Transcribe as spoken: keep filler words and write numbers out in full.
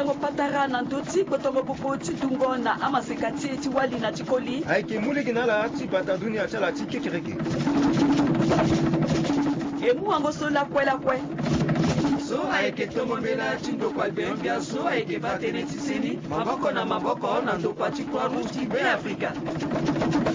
tongo patara na ndoti kotongo popo tidungo na amasekati eti wali na chikoli. Aike mule ginala ti bata dunia chala ti kekereke. Emu wango sola kwela kwe. So aike tongo mbela chindo kwa bembia so aike batene tiseni maboko na maboko na ndo kwa chikwa ruti be Afrika.